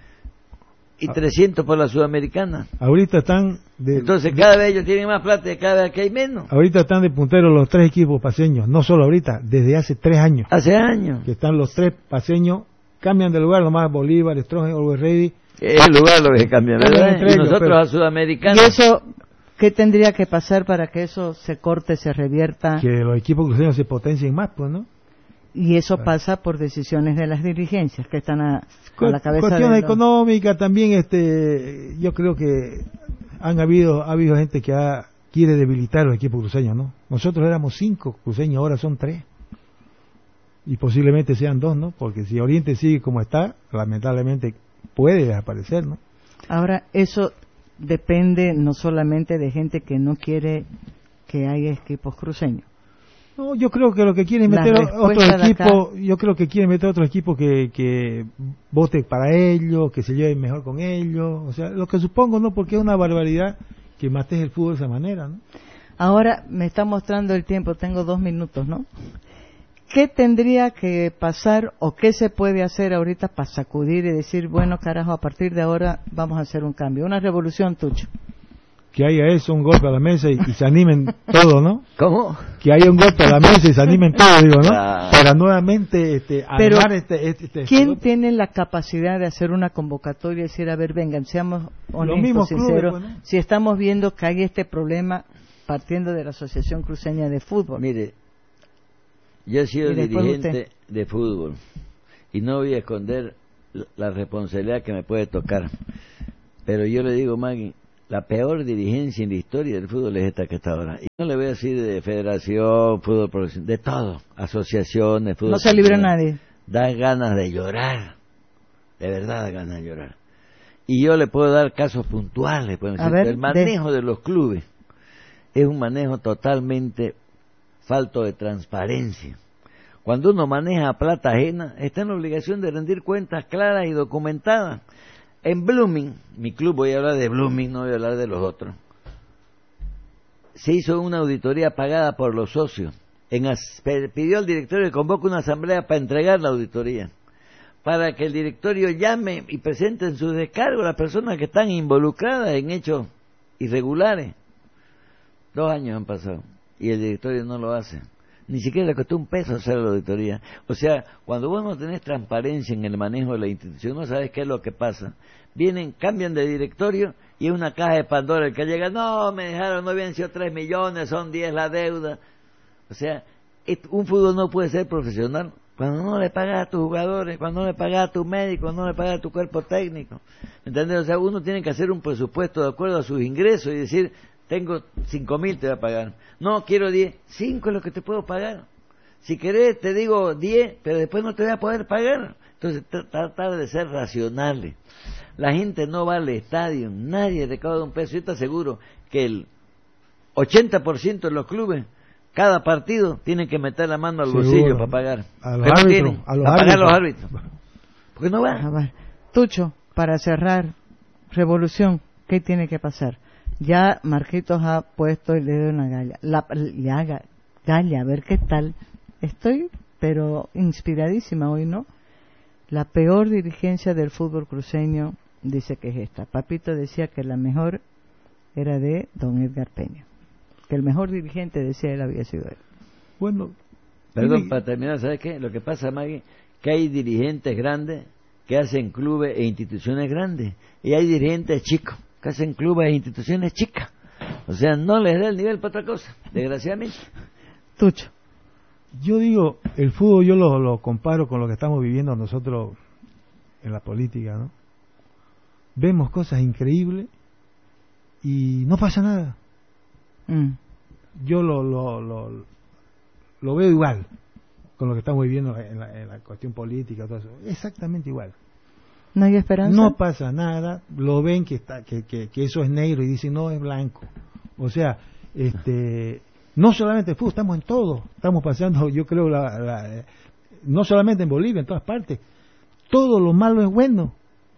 y
Ah.
trescientos por la sudamericana.
Ahorita están de,
Entonces cada vez ellos tienen más plata y cada vez que hay menos.
ahorita están de punteros los tres equipos paseños, no solo ahorita, desde hace tres años
Hace años.
que están los tres paseños, cambian de lugar nomás Bolívar, Stronger, Always Ready.
Es el lugar lo que cambia,
Cambian
¿verdad?
entre
Y
ellos,
nosotros
pero-
a sudamericana.
¿Y eso qué tendría que pasar para que eso se corte, se revierta?
Que los equipos cruceños se potencien más, pues, ¿no?
Y eso
Claro.
pasa por decisiones de las dirigencias que están a, a
Cu-
la cabeza de
Cuestiones
los-
económicas también, este, yo creo que han habido, ha habido gente que ha, quiere debilitar los equipos cruceños, ¿no? Nosotros éramos cinco cruceños, ahora son tres. Y posiblemente sean dos, ¿no? Porque si Oriente sigue como está, lamentablemente puede desaparecer, ¿no?
Ahora, eso depende no solamente de gente que no quiere que haya equipos cruceños.
No, yo creo que lo que quieren es
La
meter
respuesta
otro
de acá-
equipo, yo creo que quieren meter otro equipo que, que vote para ellos, que se lleven mejor con ellos, o sea, lo que supongo, ¿no? Porque es una barbaridad que mates el fútbol de esa manera, ¿no?
Ahora me está mostrando el tiempo, tengo dos minutos, ¿no? ¿Qué tendría que pasar o qué se puede hacer ahorita para sacudir y decir, bueno, carajo, a partir de ahora vamos a hacer un cambio? Una revolución, Tucho.
Que haya eso, un golpe a la mesa y, y se animen todos, ¿no?
¿Cómo?
Que haya un golpe a la mesa y se animen todos, digo, ¿no?
Claro.
Para nuevamente este,
Pero,
armar este, este, este-
¿quién
este-
tiene la capacidad de hacer una convocatoria y decir, a ver, vengan, seamos honestos,
mismos clubes,
sinceros,
pues, ¿no?
si estamos viendo que hay este problema partiendo de la Asociación Cruceña de Fútbol?
Mire, yo he sido
Y después
dirigente de fútbol y no voy a esconder la- la responsabilidad que me puede tocar. Pero yo le digo, Maggie, la peor dirigencia en la historia del fútbol es esta que está ahora. Y no le voy a decir de federación, fútbol profesional, de todo, asociaciones, fútbol.
No se libre nadie.
Da ganas de llorar, de verdad da ganas de llorar. Y yo le puedo dar casos puntuales. Pues,
a ver,
el manejo
de...
de los clubes es un manejo totalmente falto de transparencia. Cuando uno maneja plata ajena, está en la obligación de rendir cuentas claras y documentadas. En Blooming, mi club, voy a hablar de Blooming, no voy a hablar de los otros, se hizo una auditoría pagada por los socios. En as, pidió al directorio que convoque una asamblea para entregar la auditoría, para que el directorio llame y presente en su descargo a las personas que están involucradas en hechos irregulares. Dos años han pasado y el directorio no lo hace. Ni siquiera le costó un peso hacer la auditoría. O sea, cuando vos no tenés transparencia en el manejo de la institución, no sabes qué es lo que pasa. Vienen, cambian de directorio y es una caja de Pandora el que llega, no, me dejaron, no habían sido tres millones, son diez la deuda. O sea, un fútbol no puede ser profesional cuando no le pagas a tus jugadores, cuando no le pagas a tus médicos, cuando no le pagas a tu cuerpo técnico. ¿Me entiendes? O sea, uno tiene que hacer un presupuesto de acuerdo a sus ingresos y decir, tengo cinco mil, te voy a pagar. No, quiero diez. Cinco es lo que te puedo pagar. Si querés, te digo diez, pero después no te voy a poder pagar. Entonces, tratar de ser racionales. La gente no va al estadio, nadie recauda un peso. Yo te aseguro que el ochenta por ciento de los clubes, cada partido, tienen que meter la mano al bolsillo Seguro. para pagar.
A los árbitros.
Tienen,
a los
para
árbitros.
pagar los árbitros. ¿Por qué no va?
A ver, Tucho, para cerrar, Revolución, ¿qué tiene que pasar? Ya Marquitos ha puesto el dedo en la galla. La, le haga galla, a ver qué tal. Estoy, pero inspiradísima hoy, ¿no? La peor dirigencia del fútbol cruceño dice que es esta. Papito decía que la mejor era de don Edgar Peña. Que el mejor dirigente, decía él, había sido él.
Bueno.
Perdón, para terminar, ¿sabes qué? Lo que pasa, Maggie, que hay dirigentes grandes que hacen clubes e instituciones grandes. Y hay dirigentes chicos que hacen clubes e instituciones chicas. O sea, no les da el nivel para otra cosa, desgraciadamente.
Tucho.
Yo digo, el fútbol yo lo, lo comparo con lo que estamos viviendo nosotros en la política, ¿no? Vemos cosas increíbles y no pasa nada. Mm. Yo lo, lo, lo, lo veo igual con lo que estamos viviendo en la, en la cuestión política, todo eso. Exactamente igual.
¿No hay esperanza?
No pasa nada, lo ven que está que, que, que eso es negro y dicen no, es blanco. O sea, este no solamente el fútbol, estamos en todo. Estamos pasando, yo creo, la, la, no solamente en Bolivia, en todas partes. Todo lo malo es bueno.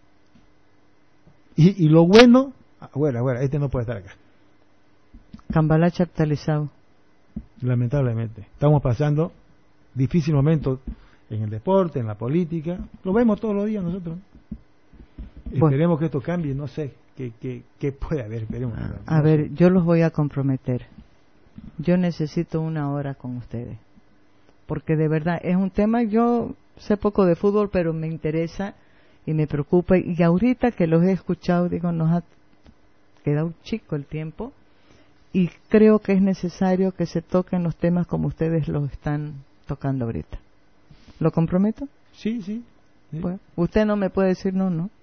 Y, y lo bueno, bueno, bueno, este no puede estar acá.
Cambalache actualizado.
Lamentablemente. Estamos pasando difícil momento en el deporte, en la política. Lo vemos todos los días nosotros. Bueno. Esperemos que esto cambie, no sé qué, qué, qué puede haber. Esperemos.
A no ver, sé. Yo los voy a comprometer. Yo necesito una hora con ustedes. Porque de verdad es un tema, yo sé poco de fútbol, pero me interesa y me preocupa. Y ahorita que los he escuchado, digo, nos ha quedado chico el tiempo. Y creo que es necesario que se toquen los temas como ustedes los están tocando ahorita. ¿Lo comprometo?
Sí, sí. sí.
Pues, usted no me puede decir no, ¿no?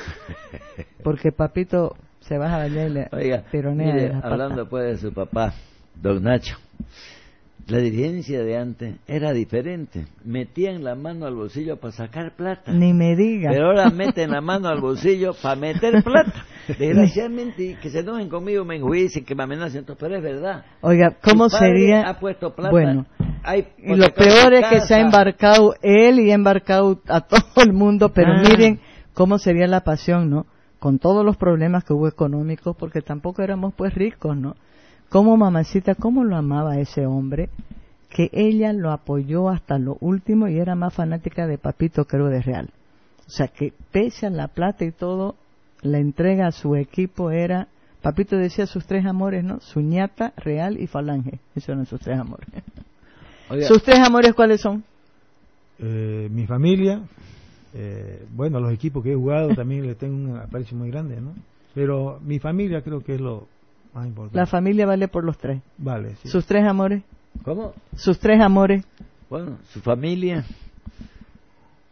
Porque papito se baja a bailar y le
Oiga,
tironea
mire,
de las
hablando
patas.
pues de su papá, don Nacho, la dirigencia de antes era diferente. Metían la mano al bolsillo para sacar plata.
Ni me diga.
Pero ahora meten la mano al bolsillo para meter plata. Desgraciadamente, que se enojen conmigo, me enjuicien, que me amenacen, pero es verdad.
Oiga, ¿cómo
Mi padre
sería?
Ha puesto plata.
Bueno,
hay
y lo peor es que se ha embarcado él y ha embarcado a todo el mundo, pero ah. miren cómo sería la pasión, ¿no? Con todos los problemas que hubo económicos, porque tampoco éramos pues ricos, ¿no? Como mamacita, cómo lo amaba ese hombre, que ella lo apoyó hasta lo último y era más fanática de Papito, creo, de Real. O sea, que pese a la plata y todo, la entrega a su equipo era, Papito decía sus tres amores, ¿no? Suñata, Real y Falange. Esos eran sus tres amores. Oiga. ¿Sus tres amores cuáles son?
Eh, mi familia, eh, bueno, los equipos que he jugado también les tengo un aprecio muy grande, ¿no? Pero mi familia creo que es lo más importante.
La familia vale por los tres.
Vale, sí.
¿Sus tres amores?
¿Cómo?
¿Sus tres amores?
Bueno, su familia,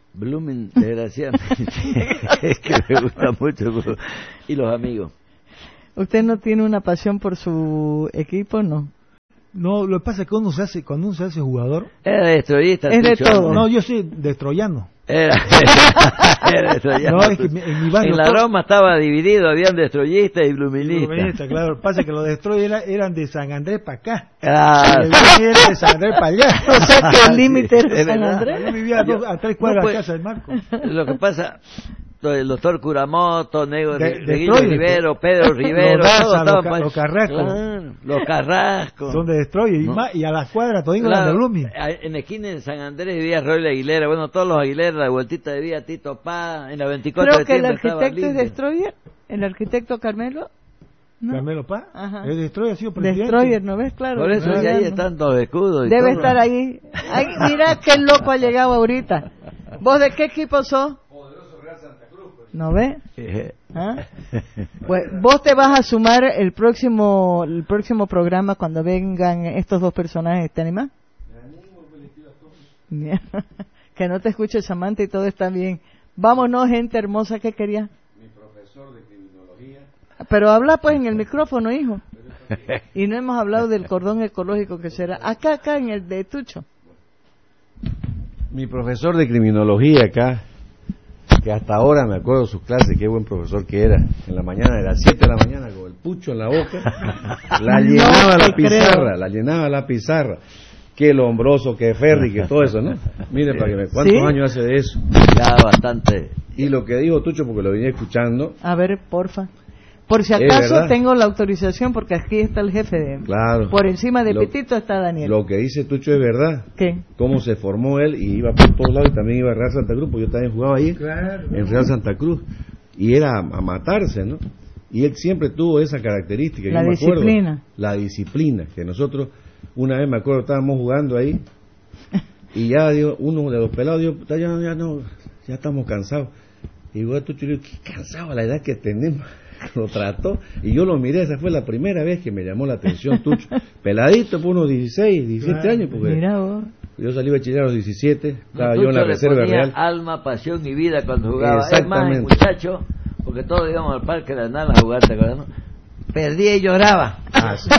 Blooming, desgraciadamente, es que me gusta mucho. Y los amigos.
¿Usted no tiene una pasión por su equipo, no?
No, lo que pasa es que cuando, se hace, cuando uno se hace jugador...
Era destroyista.
Es de todo.
No, yo soy destroyano.
Era, era destroyano.
No, es que en mi barrio...
En la
todo...
Roma estaba dividido, habían destroyistas y bluministas.
Bluministas, claro. Lo que pasa es que los destroyers eran de San Andrés para acá.
Ah,
Y el Blooming era de San Andrés para allá.
O sea que el límite era
es
San
verdad.
Andrés.
Yo vivía a, dos, a tres cuadras
No,
de
pues,
casa del Marco.
Lo que pasa, el doctor Curamoto, Nego,
De-
de,
Destroyer,
Guillo Rivero, Pedro Rivero,
Los Daza,
todos
los
estaban
Ca-
pa-
los Carrasco.
Claro, los Carrasco.
Son de destroyer.
No.
Y, más, y a las cuadras todavía
Claro,
eran de Blooming.
a- en la esquina de San Andrés vivía Roy Aguilera, bueno, todos los Aguilera, la vueltita de vía Tito Paz, en la veinticuatro
Creo
de
que el
diciembre estaba
arquitecto es
lindo.
Destroyer, el arquitecto Carmelo. ¿No?
Carmelo Paz.
Ajá.
El destroyer ha sido presidente.
Destroyer, ¿no ves? Claro.
Por eso
ya
ya ahí
no.
están los escudos y
Debe
todo.
estar ahí. Ay, mira qué loco ha llegado ahorita. ¿Vos de qué equipo sos? ¿No ves?
Jeje.
¿Ah? Pues vos te vas a sumar el próximo el próximo programa cuando vengan estos dos personajes, ¿te animás? Bien. Que no te escuche Samantha y todo está bien. Vámonos, gente hermosa, ¿qué querías?
Mi profesor de criminología.
Pero habla pues en el micrófono, hijo. Y no hemos hablado del cordón ecológico que será acá, acá en el de Tucho.
Mi profesor de criminología acá, que hasta ahora me acuerdo de sus clases, qué buen profesor que era. En la mañana, de las siete de la mañana, con el pucho en la boca, la llenaba
No
la
te
pizarra,
creo.
la llenaba la pizarra. Qué lombroso, qué ferry, que todo eso, ¿no? Mire, para que me, ¿cuántos
¿Sí?
años hace de eso?
Ya bastante.
Y lo que dijo Tucho, porque lo venía escuchando,
A ver, porfa. Por si
Es
acaso
verdad.
tengo la autorización, porque aquí está el jefe de...
claro.
Por encima de
Lo-
Pitito está Daniel.
Lo que dice Tucho es verdad.
¿Qué?
Cómo se formó él y iba por todos lados y también iba a Real Santa Cruz, porque yo también jugaba ahí.
Claro.
En Real Santa Cruz, y era a, a matarse, ¿no? Y él siempre tuvo esa característica.
La
yo me acuerdo,
disciplina.
la disciplina, que nosotros, una vez me acuerdo, estábamos jugando ahí, y ya dio, uno de los pelados dijo, "Ya, ya, ya no, ya estamos cansados". Y yo, tú, qué cansado a la edad que tenemos. Lo trató, y yo lo miré, esa fue la primera vez que me llamó la atención, Tucho. Peladito, por unos dieciséis, diecisiete
Claro.
años, porque
Mira vos.
yo salí bachiller a los diecisiete, estaba
Tucho
yo en la
le
reserva
ponía
real.
alma, pasión y vida cuando jugaba. Es más, el
Exactamente.
muchacho, porque todos íbamos al parque de Anal a jugar, ¿te acuerdas, no? Perdía y lloraba.
Así.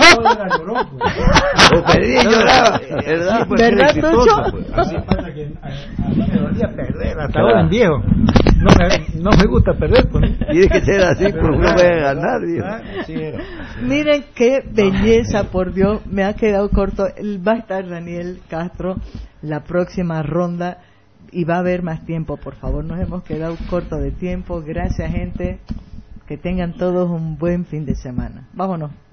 O perdía y lloraba. ¿Verdad?
Pues,
¿Verdad,
ser exitoso,
Tucho?
pues. Así pasa que a, a mí me dolía perder, hasta
Claro.
ahora en viejo. No me, no me gusta perder, pues.
Tiene que ser así, porque no voy a ganar, viejo.
Ah, sí era.
Miren qué belleza, por Dios, me ha quedado corto. Va a estar Daniel Castro la próxima ronda y va a haber más tiempo, por favor. Nos hemos quedado corto de tiempo. Gracias, gente. Que tengan todos un buen fin de semana. Vámonos.